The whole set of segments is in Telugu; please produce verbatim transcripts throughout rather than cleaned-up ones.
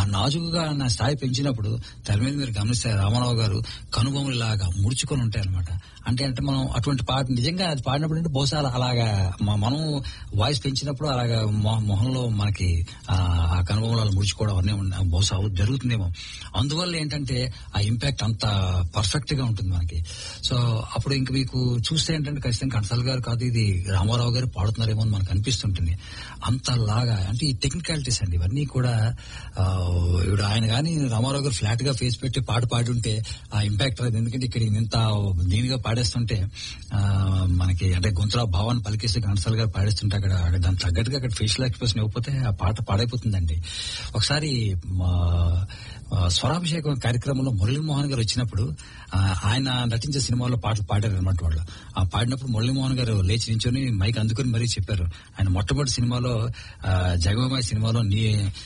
నాజుకుగా నా స్థాయి పెంచినప్పుడు తెర మీద మీరు గమనిస్తే రామారావు గారు కనుబొమ్మలాగా ముడుచుకొని ఉంటాయి అనమాట. అంటే అంటే మనం అటువంటి పాట నిజంగా అది పాడినప్పుడు అంటే బహుశా అలాగా మనం వాయిస్ పెంచినప్పుడు అలాగా మొహంలో మనకి ఆ కనుబొమ్మలు ముడుచుకోవడం అనే బహుశా జరుగుతుందేమో. అందువల్ల ఏంటంటే ఆ ఇంపాక్ట్ అంత పర్ఫెక్ట్ గా ఉంటుంది మనకి. సో అప్పుడు ఇంక మీకు చూస్తే ఏంటంటే ఖచ్చితంగా కన్సల్ గారు కాదు ఇది రామారావు గారు పాడుతున్నారేమో అని మనకు అనిపిస్తుంటుంది. అంతలాగా అంటే ఈ టెక్నికాలిటీస్ అండి ఇవన్నీ కూడా. ఇప్పుడు ఆయన కానీ రామారావు గారు ఫ్లాట్ గా ఫేస్ పెట్టి పాట పాడి ఉంటే ఆ ఇంపాక్ట్ రాదు. ఎందుకంటే ఇక్కడ ఇంత దీనిగా పాడేస్తుంటే ఆ మనకి అంటే గొంతుల భావాన్ని పలికేస్తే కన్సల్ గారు పాడేస్తుంటే అక్కడ దానికి తగ్గట్టుగా అక్కడ ఫేషియల్ ఎక్స్ప్రెషన్ ఇవ్వకపోతే ఆ పాట పాడైపోతుందండి. ఒకసారి స్వరాభిషేకం కార్యక్రమంలో మురళీమోహన్ గారు వచ్చినప్పుడు ఆయన నటించే సినిమాలో పాటలు పాడారు అనమాట. వాళ్ళు ఆ పాడినప్పుడు మురళీమోహన్ గారు లేచి నించొని మైక్ అందుకుని మరీ చెప్పారు. ఆయన మొట్టమొదటి సినిమాలో జగమమాయి సినిమాలో నీ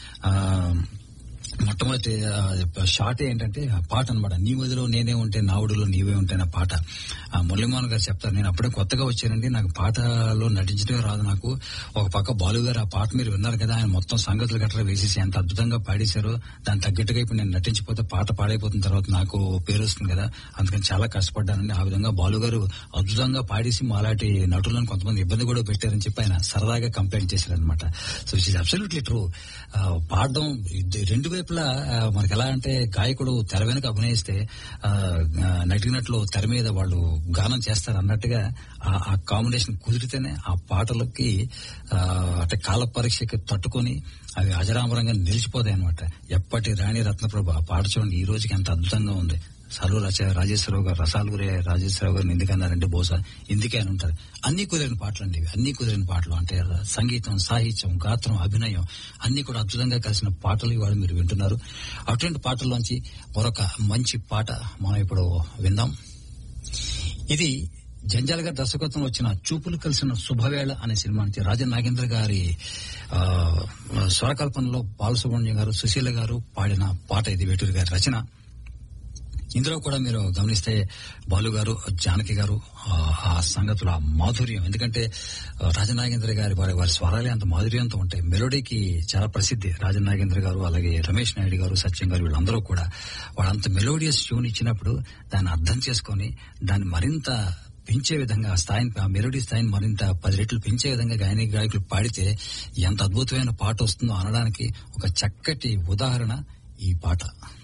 మొట్టమొదటి షార్ట్ ఏంటంటే ఆ పాట అనమాట. నీ వదిలో నేనే ఉంటే నా ఊడిలో నీవే ఉంటే నా పాట. ఆ మురళీమోహన్ గారు చెప్తారు, నేను అప్పుడే కొత్తగా వచ్చానండి, నాకు పాటలో నటించడమే రాదు. నాకు ఒక పక్క బాలు గారు ఆ పాట మీరు విన్నారు కదా, ఆయన మొత్తం సంగతులు గట్రా వేసేసి ఎంత అద్భుతంగా పాడేశారు. దాని తగ్గట్టుగా ఇప్పుడు నేను నటించిపోతే పాట పాడైపోతున్న తర్వాత నాకు పేరు వస్తుంది కదా, అందుకని చాలా కష్టపడ్డానండి. ఆ విధంగా బాలు గారు అద్భుతంగా పాడేసి మాలాంటి నటులను కొంతమంది ఇబ్బంది కూడా పెట్టారని చెప్పి ఆయన సరదాగా కంప్లైంట్ చేశారనమాట. So it is absolutely true. పాడడం రెండు వైపులా మనకి ఎలా అంటే గాయకుడు తెర వెనుక అభినయిస్తే నటినట్లు తెర మీద వాళ్ళు గానం చేస్తారు అన్నట్టుగా ఆ కాంబినేషన్ కుదిరితేనే ఆ పాటలకి అంటే కాల పరీక్షకి తట్టుకొని అవి అజరామరంగా నిలిచిపోతాయి అనమాట. ఎప్పటి రాణి రత్నప్రభ ఆ పాట చూడండి ఈ రోజుకి ఎంత అద్భుతంగా ఉంది. సర్వ రాజేశ్వరరావు గారు రసాలు గురే రాజేశ్వరరావు గారిని ఎందుకన్నారంటే బహుశా ఇందుకే అని ఉంటారు. అన్ని కుదిరిన పాటలు అండి, అన్ని కుదిరిన పాటలు అంటే సంగీతం, సాహిత్యం, గాత్రం, అభినయం అన్ని కూడా అద్భుతంగా కలిసిన పాటలు ఇవాళ మీరు వింటున్నారు. అటువంటి పాటల్లోంచి మరొక మంచి పాట మనం ఇప్పుడు విందాం. ఇది జంజాల్ గారి దర్శకత్వం వచ్చిన చూపులు కలిసిన శుభవేళ అనే సినిమా నుంచి రాజన్ నాగేంద్ర గారి స్వరకల్పనలో బాలసుబ్రహ్మణ్యం గారు, సుశీల గారు పాడిన పాట ఇది. వేటూరి గారి రచన. ఇందులో కూడా మీరు గమనిస్తే బాలు గారు, జానకి గారు ఆ సంగతుల మాధుర్యం, ఎందుకంటే రాజనాగేంద్ర గారి వారి వారి స్వరాలే అంత మాధుర్యంతో ఉంటాయి. మెలోడీకి చాలా ప్రసిద్ధి రాజనాగేంద్ర గారు, అలాగే రమేష్ నాయుడు గారు, సత్యం గారు, వీళ్ళందరూ కూడా వాళ్ళంత మెలోడియస్ ట్యూన్ ఇచ్చినప్పుడు దాన్ని అర్థం చేసుకుని దాన్ని మరింత పెంచే విధంగా ఆ స్థాయిని, ఆ మెలోడీ స్థాయిని మరింత పది రెట్లు పెంచే విధంగా గాయని గాయకులు పాడితే ఎంత అద్భుతమైన పాట వస్తుందో అనడానికి ఒక చక్కటి ఉదాహరణ ఈ పాట.